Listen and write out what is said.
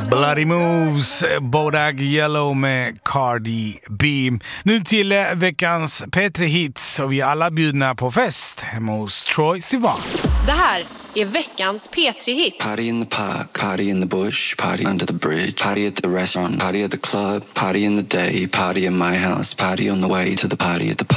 Bloody Moves, Bodak Yellow med Cardi B. Nu till veckans P3 Hits och vi är alla bjudna på fest hemma hos Troye Sivan. Det här är veckans P3 Hits. Party in the park, party in the bush, party under the bridge, party at the restaurant, party at the club, party in the day, party in my house, party on the way to the party at the